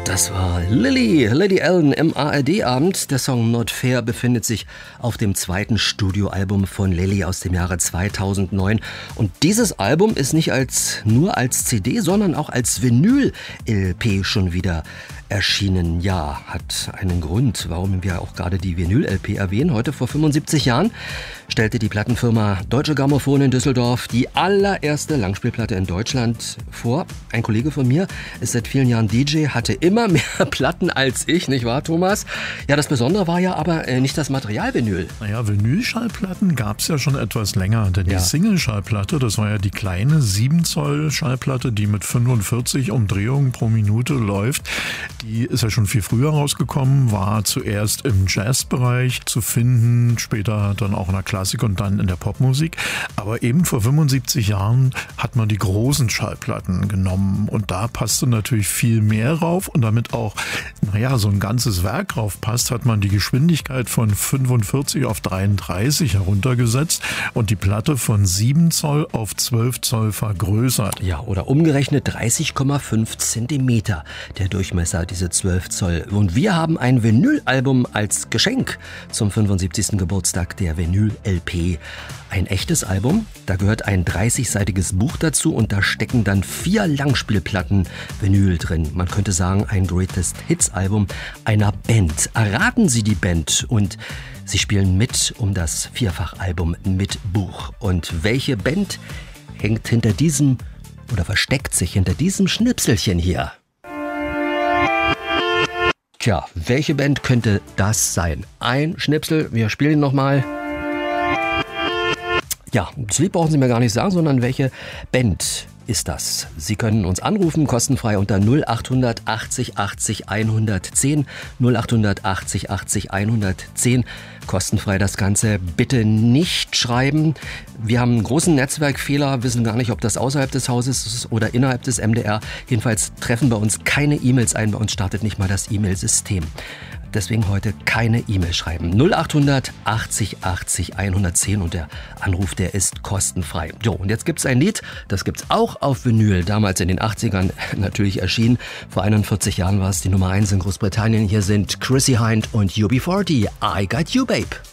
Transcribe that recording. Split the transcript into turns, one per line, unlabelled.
Das war Lily Allen im ARD-Abend. Der Song Not Fair befindet sich auf dem zweiten Studioalbum von Lily aus dem Jahre 2009. Und dieses Album ist nicht nur als CD, sondern auch als Vinyl-LP schon wieder erschienen. Ja, hat einen Grund, warum wir auch gerade die Vinyl-LP erwähnen. Heute vor 75 Jahren stellte die Plattenfirma Deutsche Grammophon in Düsseldorf die allererste Langspielplatte in Deutschland vor. Ein Kollege von mir ist seit vielen Jahren DJ, hatte immer mehr Platten als ich, nicht wahr, Thomas? Ja, das Besondere war ja aber nicht das Material Vinyl.
Naja, Vinyl-Schallplatten gab es ja schon etwas länger, denn die Single-Schallplatte, das war ja die kleine 7-Zoll-Schallplatte, die mit 45 Umdrehungen pro Minute läuft. Die ist ja schon viel früher rausgekommen, war zuerst im Jazzbereich zu finden, später dann auch in der Klassik und dann in der Popmusik. Aber eben vor 75 Jahren hat man die großen Schallplatten genommen und da passte natürlich viel mehr rauf und damit auch, so ein ganzes Werk drauf passt, hat man die Geschwindigkeit von 45 auf 33 heruntergesetzt und die Platte von 7 Zoll auf 12 Zoll vergrößert.
Ja, oder umgerechnet 30,5 Zentimeter der Durchmesser, diese 12 Zoll. Und wir haben ein Vinylalbum als Geschenk zum 75. Geburtstag der Vinyl-LP. Ein echtes Album, da gehört ein 30-seitiges Buch dazu und da stecken dann 4 Langspielplatten Vinyl drin. Man könnte sagen, ein Greatest Hits Album einer Band. Erraten Sie die Band und sie spielen mit um das Vierfachalbum mit Buch. Und welche Band hängt hinter diesem oder versteckt sich hinter diesem Schnipselchen hier? Tja, welche Band könnte das sein? Ein Schnipsel, wir spielen nochmal. Ja, das Lied brauchen Sie mir gar nicht sagen, sondern welche Band ist das? Sie können uns anrufen, kostenfrei unter 0800 80 80 110, 0800 80 80 110, kostenfrei das Ganze. Bitte nicht schreiben. Wir haben einen großen Netzwerkfehler, wissen gar nicht, ob das außerhalb des Hauses ist oder innerhalb des MDR. Jedenfalls treffen bei uns keine E-Mails ein, bei uns startet nicht mal das E-Mail-System. Deswegen heute keine E-Mail schreiben. 0800 80 80 110 und der Anruf, der ist kostenfrei. So, und jetzt gibt's ein Lied, das gibt's auch auf Vinyl, damals in den 80ern natürlich erschienen. Vor 41 Jahren war es die Nummer 1 in Großbritannien. Hier sind Chrissie Hynde und UB40, I Got You Babe.